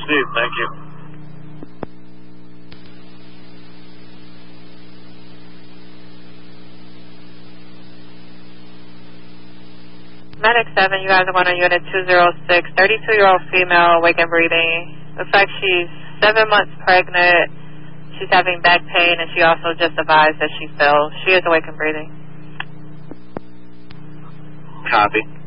received. Thank you. Medic 7, you guys are going on unit 206. 32-year-old female, awake and breathing. Looks like she's 7 months pregnant. She's having back pain, and she also just advised that she fell. She is awake and breathing. Copy.